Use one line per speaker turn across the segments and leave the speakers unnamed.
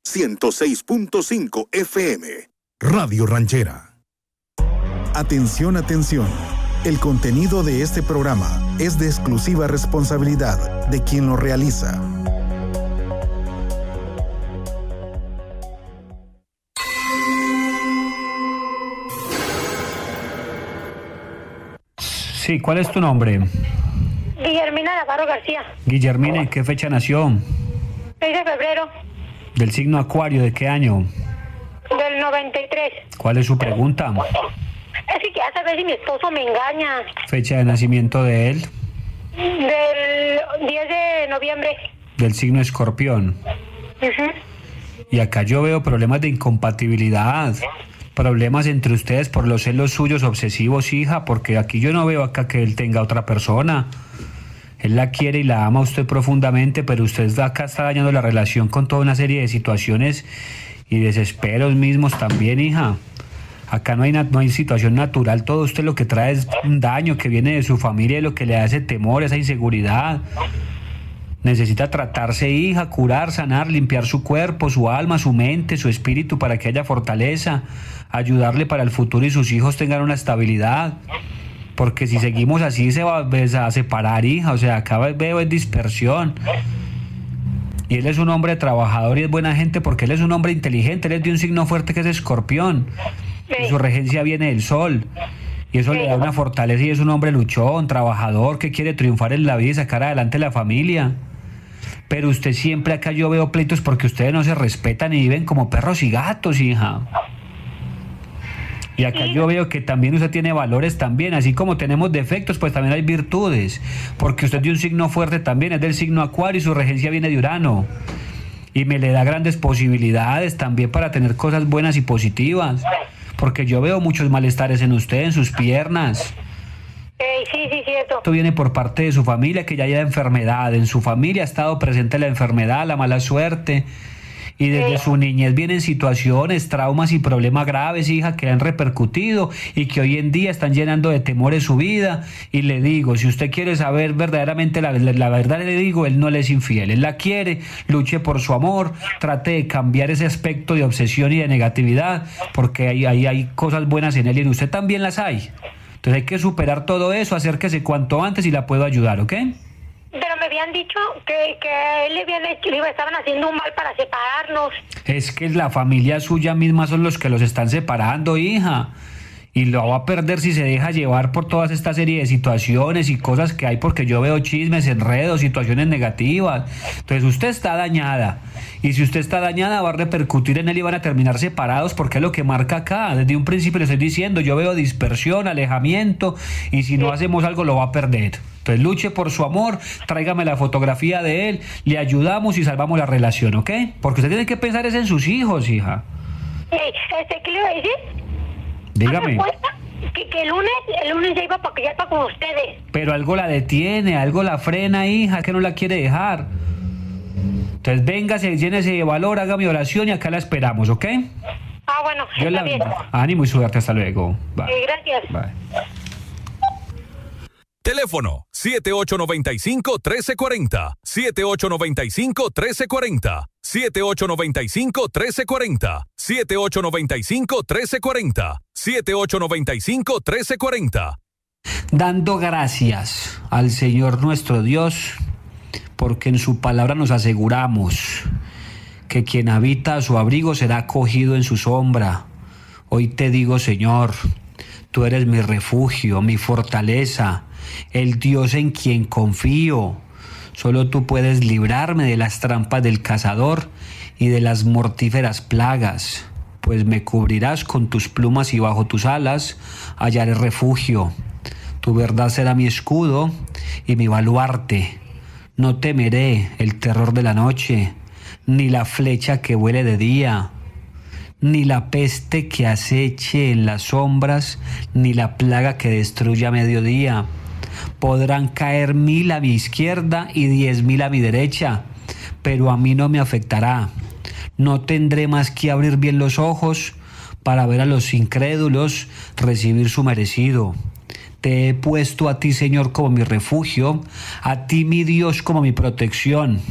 106.5 FM. Radio Ranchera.
Atención, atención. El contenido de este programa es de exclusiva responsabilidad de quien lo realiza.
Sí, ¿cuál es tu nombre?
Guillermina Navarro García.
Guillermina, ¿en qué fecha nació?
6 de febrero.
¿Del signo Acuario? ¿De qué año?
Del 93.
¿Cuál es su pregunta?
Es que ya sabes si mi esposo me engaña.
¿Fecha de nacimiento de él?
Del 10 de noviembre.
Del signo Escorpión. Y acá yo veo problemas de incompatibilidad, problemas entre ustedes por los celos suyos obsesivos, hija, porque aquí yo no veo acá que él tenga otra persona. Él la quiere y la ama a usted profundamente, pero usted acá está dañando la relación con toda una serie de situaciones y desesperos mismos también, hija. Acá no hay situación natural, todo usted lo que trae es un daño que viene de su familia y lo que le hace temor, esa inseguridad. Necesita tratarse, hija, curar, sanar, limpiar su cuerpo, su alma, su mente, su espíritu para que haya fortaleza, ayudarle para el futuro y sus hijos tengan una estabilidad. Porque si seguimos así se va a separar, hija. O sea, acá veo es dispersión. Y él es un hombre trabajador y es buena gente porque él es un hombre inteligente. Él es de un signo fuerte que es Escorpión. Y su regencia viene del Sol. Y eso le da una fortaleza y es un hombre luchón, trabajador, que quiere triunfar en la vida y sacar adelante la familia. Pero usted siempre acá yo veo pleitos porque ustedes no se respetan y viven como perros y gatos, hija. Y acá yo veo que también usted tiene valores también, así como tenemos defectos, pues también hay virtudes, porque usted es de un signo fuerte también, es del signo Acuario y su regencia viene de Urano. Y me le da grandes posibilidades también para tener cosas buenas y positivas, porque yo veo muchos malestares en usted, en sus piernas.
Sí, cierto.
Esto viene por parte de su familia, que ya hay enfermedad, en su familia ha estado presente la enfermedad, la mala suerte. Y desde su niñez vienen situaciones, traumas y problemas graves, hija, que han repercutido y que hoy en día están llenando de temores su vida. Y le digo, si usted quiere saber verdaderamente la verdad, le digo, él no le es infiel. Él la quiere, luche por su amor, trate de cambiar ese aspecto de obsesión y de negatividad, porque hay cosas buenas en él y en usted también las hay. Entonces hay que superar todo eso, acérquese cuanto antes y la puedo ayudar, ¿ok?
Pero me habían dicho que él estaban haciendo un mal para separarnos.
Es que la familia suya misma son los que los están separando, hija. Y lo va a perder si se deja llevar por toda esta serie de situaciones y cosas que hay, porque yo veo chismes, enredos, situaciones negativas. Entonces usted está dañada. Y si usted está dañada va a repercutir en él y van a terminar separados, porque es lo que marca acá. Desde un principio le estoy diciendo, yo veo dispersión, alejamiento, y si no hacemos algo lo va a perder. Entonces luche por su amor, tráigame la fotografía de él, le ayudamos y salvamos la relación, ¿ok? Porque usted tiene que pensar es en sus hijos, hija.
¿Qué le iba a decir?
Dígame.
Que el lunes ya iba para allá con ustedes.
Pero algo la detiene, algo la frena, hija, que no la quiere dejar. Entonces véngase, llénese de valor, haga mi oración y acá la esperamos, ¿ok?
Bueno,
Dios
está bien.
Ánimo y suerte, hasta luego. Bye.
Gracias.
Bye.
Teléfono 7895-1340, 7895-1340, 7895-1340, 7895-1340, 7895-1340.
Dando gracias al Señor nuestro Dios, porque en su palabra nos aseguramos que quien habita a su abrigo será acogido en su sombra. Hoy te digo, Señor, tú eres mi refugio, mi fortaleza, el Dios en quien confío. Solo tú puedes librarme de las trampas del cazador y de las mortíferas plagas, pues me cubrirás con tus plumas y bajo tus alas hallaré refugio. Tu verdad será mi escudo y mi baluarte. No temeré el terror de la noche, ni la flecha que vuele de día, ni la peste que aceche en las sombras, ni la plaga que destruye a mediodía. Podrán caer 1000 a mi izquierda y 10.000 a mi derecha, pero a mí no me afectará. No tendré más que abrir bien los ojos para ver a los incrédulos recibir su merecido. Te he puesto a ti, Señor, como mi refugio, a ti, mi Dios, como mi protección.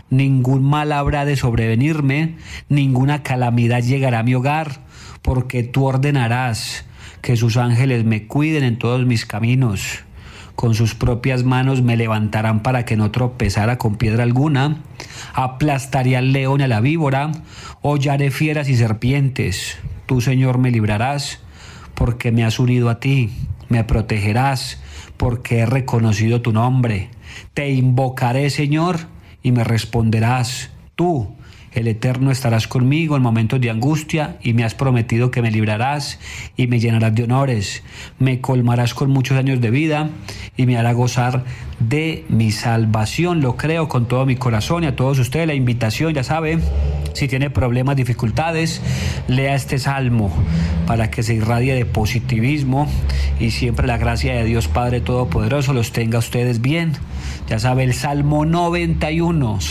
ningún mal habrá de sobrevenirme, ninguna calamidad llegará a mi hogar, porque tú ordenarás que sus ángeles me cuiden en todos mis caminos. Con sus propias manos me levantarán para que no tropezara con piedra alguna. Aplastaré al león y a la víbora, hollaré fieras y serpientes. Tú, Señor, me librarás, porque me has unido a ti. Me protegerás, porque he reconocido tu nombre. Te invocaré, Señor, y me responderás. Tú, el Eterno, estarás conmigo en momentos de angustia, y me has prometido que me librarás y me llenarás de honores. Me colmarás con muchos años de vida y me hará gozar de mi salvación. Lo creo con todo mi corazón, y a todos ustedes la invitación, ya sabe, si tiene problemas, dificultades, lea este salmo para que se irradie de positivismo y siempre la gracia de Dios Padre Todopoderoso los tenga a ustedes bien. Ya sabe, el Salmo 91,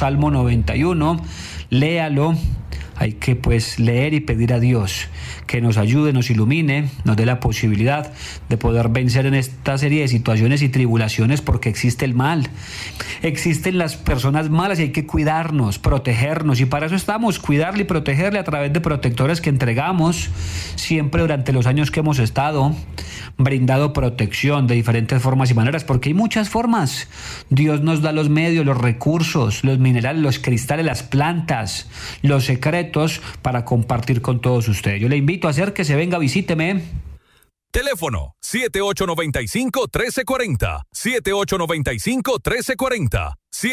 léalo. Hay que pues leer y pedir a Dios que nos ayude, nos ilumine, nos dé la posibilidad de poder vencer en esta serie de situaciones y tribulaciones, porque existe el mal, existen las personas malas y hay que cuidarnos, protegernos, y para eso estamos, cuidarle y protegerle a través de protectores que entregamos siempre durante los años que hemos estado brindado protección de diferentes formas y maneras, porque hay muchas formas. Dios nos da los medios, los recursos, los minerales, los cristales, las plantas, los secretos para compartir con todos ustedes. Yo le invito a hacer que se venga, visíteme.
Teléfono 7895-1340, 7895-1340,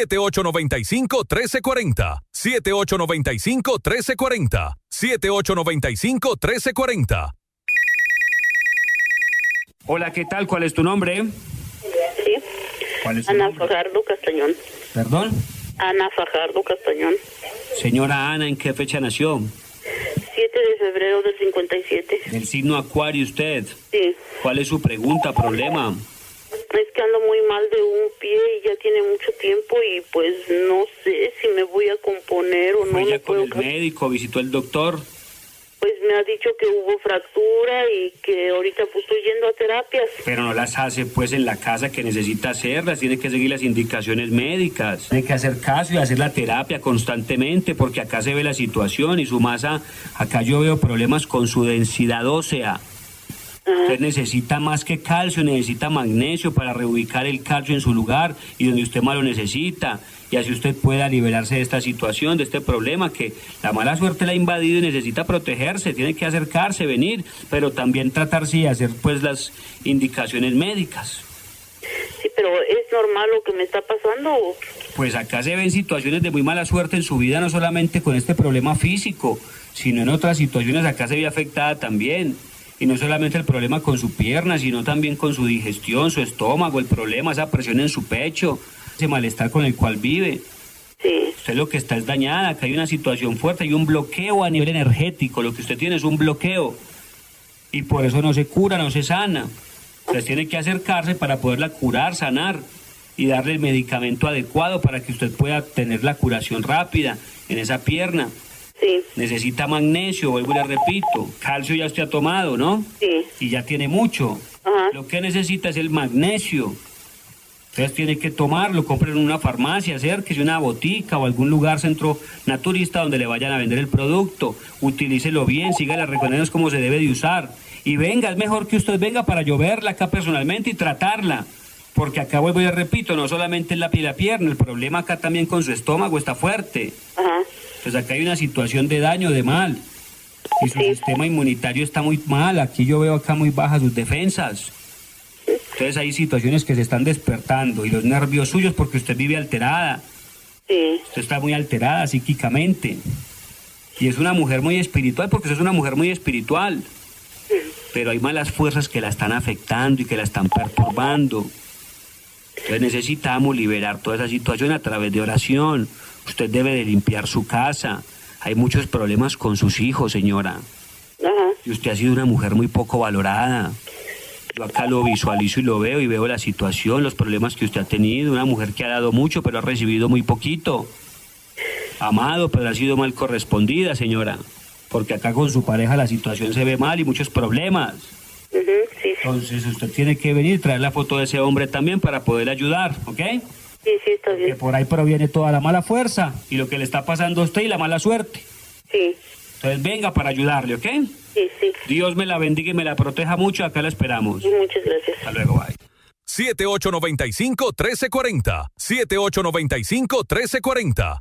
7895-1340, 7895-1340, 7895-1340.
Hola, ¿qué tal? ¿Cuál es tu nombre?
Sí.
¿Cuál es tu
Ana
nombre?
Fajardo Castañón.
¿Perdón?
Ana Fajardo Castañón.
Señora Ana, ¿en qué fecha nació?
7 de febrero del 57.
Del signo Acuario usted.
Sí.
¿Cuál es su pregunta, problema?
Es que ando muy mal de un pie y ya tiene mucho tiempo y pues no sé si me voy a componer o no.
¿Fue ya
me
con
puedo
el médico, visitó al doctor?
Pues me ha dicho que hubo fractura y que ahorita pues estoy yendo a terapias.
Pero no las hace pues en la casa que necesita hacerlas, tiene que seguir las indicaciones médicas, tiene que hacer caso y hacer la terapia constantemente, porque acá se ve la situación y su masa, acá yo veo problemas con su densidad ósea. Usted necesita más que calcio, necesita magnesio para reubicar el calcio en su lugar y donde usted más lo necesita, y así usted pueda liberarse de esta situación, de este problema que la mala suerte la ha invadido y necesita protegerse, tiene que acercarse, venir, pero también tratarse y hacer pues las indicaciones médicas.
Sí, pero ¿es normal lo que me está pasando?
Pues acá se ven situaciones de muy mala suerte en su vida, no solamente con este problema físico, sino en otras situaciones acá se ve afectada también. Y no solamente el problema con su pierna, sino también con su digestión, su estómago, el problema, esa presión en su pecho, ese malestar con el cual vive.
Sí.
Usted lo que está es dañada, acá hay una situación fuerte, hay un bloqueo a nivel energético, lo que usted tiene es un bloqueo. Y por eso no se cura, no se sana. Usted tiene que acercarse para poderla curar, sanar y darle el medicamento adecuado para que usted pueda tener la curación rápida en esa pierna.
Sí.
Necesita magnesio, vuelvo y le repito. Calcio ya usted ha tomado, ¿no?
Sí.
Y ya tiene mucho.
Ajá.
Lo que necesita es el magnesio. Entonces tiene que tomarlo, compre en una farmacia, acérquese a una botica o algún lugar centro naturista donde le vayan a vender el producto. Utilícelo bien, siga las recomendaciones como se debe de usar. Y venga, es mejor que usted venga para yo verla acá personalmente y tratarla. Porque acá vuelvo y le repito, no solamente es la pierna, el problema acá también con su estómago está fuerte.
Ajá.
Pues acá hay una situación de daño, de mal. Y su sistema inmunitario está muy mal. Aquí yo veo acá muy bajas sus defensas. Entonces hay situaciones que se están despertando. Y los nervios suyos porque usted vive alterada.
Sí.
Usted está muy alterada psíquicamente. Y es una mujer muy espiritual porque usted es una mujer muy espiritual. Pero hay malas fuerzas que la están afectando y que la están perturbando. Entonces necesitamos liberar toda esa situación a través de oración. Usted debe de limpiar su casa. Hay muchos problemas con sus hijos, señora.
Ajá.
Y usted ha sido una mujer muy poco valorada. Yo acá lo visualizo y lo veo y veo la situación, los problemas que usted ha tenido. Una mujer que ha dado mucho pero ha recibido muy poquito. Amado pero ha sido mal correspondida, señora. Porque acá con su pareja la situación se ve mal y muchos problemas.
Sí, sí.
Entonces usted tiene que venir, traer la foto de ese hombre también para poder ayudar, ¿ok?
Sí, está bien.
Que por ahí proviene toda la mala fuerza y lo que le está pasando a usted y la mala suerte.
Sí.
Entonces venga para ayudarle, ¿ok?
Sí.
Dios me la bendiga y me la proteja mucho, acá la esperamos.
Sí, muchas gracias.
Hasta luego, bye.
7895-1340. 7895-1340.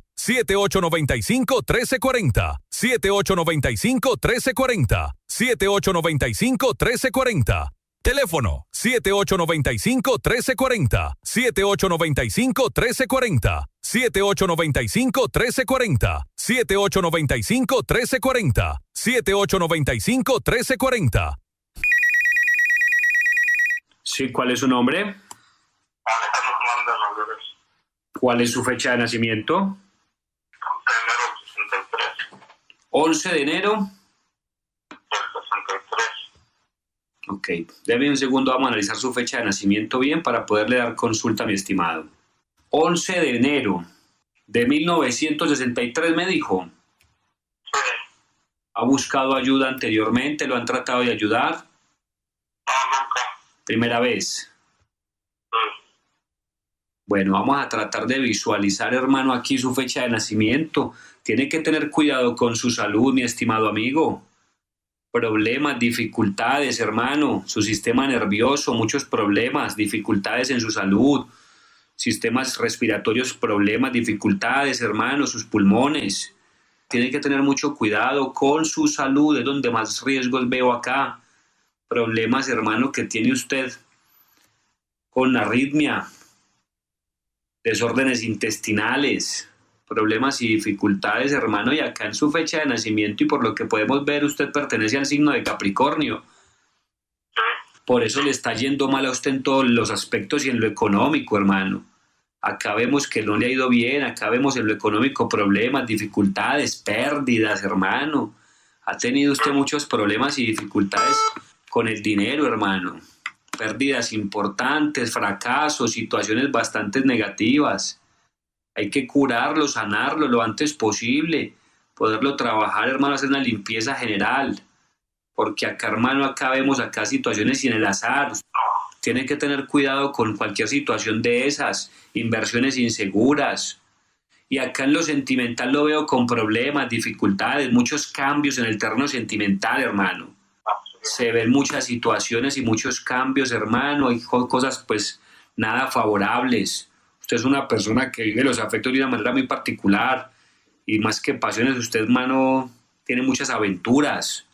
7895-1340. 7895-1340. 7895-1340. Teléfono 7895-1340. 7895-1340. 7895-1340. 7895-1340. 7895-1340. Sí, ¿cuál es su nombre?
Alejandro Hernández Rodríguez.
¿Cuál es su fecha de nacimiento?
11 de enero del
11 de enero. Ok, déme un segundo, vamos a analizar su fecha de nacimiento bien para poderle dar consulta a mi estimado. 11 de enero de 1963 me dijo.
Sí.
¿Ha buscado ayuda anteriormente? ¿Lo han tratado de ayudar?
No, nunca.
Primera vez.
Sí.
Bueno, vamos a tratar de visualizar, hermano, aquí su fecha de nacimiento. Tiene que tener cuidado con su salud, mi estimado amigo. Problemas, dificultades, hermano. Su sistema nervioso, muchos problemas, dificultades en su salud. Sistemas respiratorios, problemas, dificultades, hermano. Sus pulmones. Tiene que tener mucho cuidado con su salud. Es donde más riesgos veo acá. Problemas, hermano, que tiene usted con arritmia, desórdenes intestinales, problemas y dificultades, hermano, y acá en su fecha de nacimiento y por lo que podemos ver, usted pertenece al signo de Capricornio. Por eso le está yendo mal a usted en todos los aspectos y en lo económico, hermano. Acá vemos que no le ha ido bien, acá vemos en lo económico problemas, dificultades, pérdidas, hermano. Ha tenido usted muchos problemas y dificultades con el dinero, hermano. Pérdidas importantes, fracasos, situaciones bastante negativas. Hay que curarlo, sanarlo lo antes posible, poderlo trabajar, hermano, hacer una limpieza general. Porque acá, hermano, acá vemos acá situaciones sin el azar. Tiene que tener cuidado con cualquier situación de esas, inversiones inseguras. Y acá en lo sentimental lo veo con problemas, dificultades, muchos cambios en el terreno sentimental, hermano. Se ven muchas situaciones y muchos cambios, hermano. Hay cosas, pues, nada favorables. Usted es una persona que vive los afectos de una manera muy particular. Y más que pasiones, usted, hermano, tiene muchas aventuras.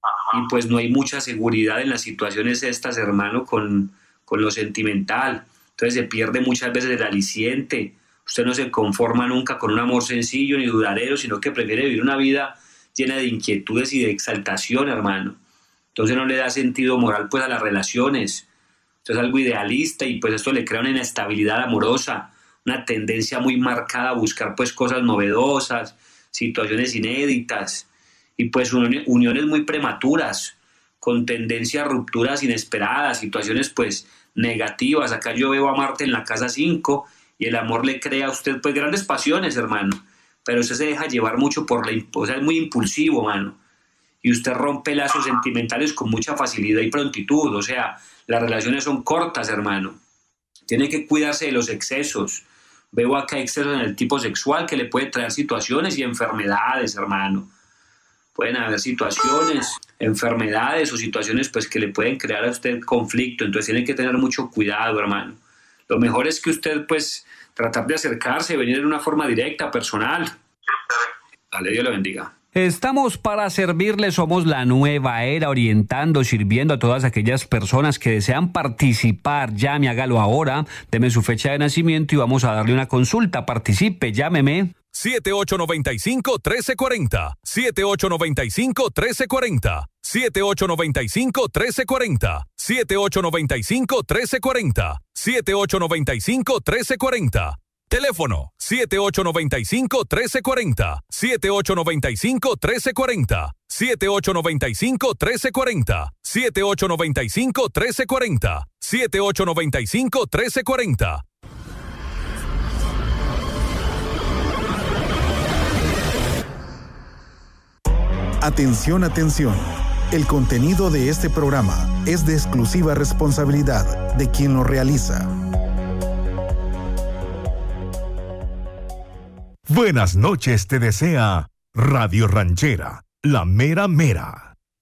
Y pues no hay mucha seguridad en las situaciones estas, hermano, con lo sentimental. Entonces se pierde muchas veces el aliciente. Usted no se conforma nunca con un amor sencillo ni duradero, sino que prefiere vivir una vida llena de inquietudes y de exaltación, hermano. Entonces no le da sentido moral pues a las relaciones. Usted es algo idealista y pues esto le crea una inestabilidad amorosa, una tendencia muy marcada a buscar pues cosas novedosas, situaciones inéditas y pues uniones muy prematuras, con tendencia a rupturas inesperadas, situaciones pues negativas. Acá yo veo a Marte en la casa 5 y el amor le crea a usted pues grandes pasiones, hermano, pero usted se deja llevar mucho por o sea, es muy impulsivo, mano. Y usted rompe lazos sentimentales con mucha facilidad y prontitud. O sea, las relaciones son cortas, hermano. Tiene que cuidarse de los excesos. Veo acá excesos en el tipo sexual que le puede traer situaciones y enfermedades, hermano. Pueden haber situaciones, enfermedades o situaciones pues que le pueden crear a usted conflicto. Entonces tiene que tener mucho cuidado, hermano. Lo mejor es que usted pues tratar de acercarse, venir de una forma directa, personal. Dale, Dios lo bendiga. Estamos para servirle, somos la nueva era, orientando, sirviendo a todas aquellas personas que desean participar. Llame, hágalo ahora, deme su fecha de nacimiento y vamos a darle una consulta. Participe, llámeme.
7895-1340. 7895-1340. 7895-1340. 7895-1340. 7895-1340. Teléfono 7895-1340. 7895-1340. 7895-1340. 7895-1340. 7895-1340.
Atención, atención. El contenido de este programa es de exclusiva responsabilidad de quien lo realiza.
Buenas noches te desea Radio Ranchera, la mera mera.